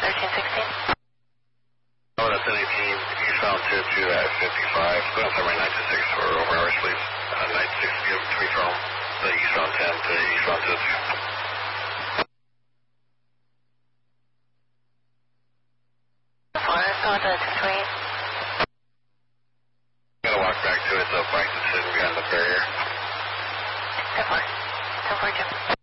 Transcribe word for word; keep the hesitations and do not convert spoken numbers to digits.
thirteen sixteen. Oh, that's an eighteen, eastbound two two at fifty-five. Go on runway nine two six for over hours, please. Uh, nine two six, give to me from the eastbound ten to eastbound two two. Go to six twenty-eight. Gotta walk back to it, so Frank is sitting behind the barrier. ten four. ten four, Jim.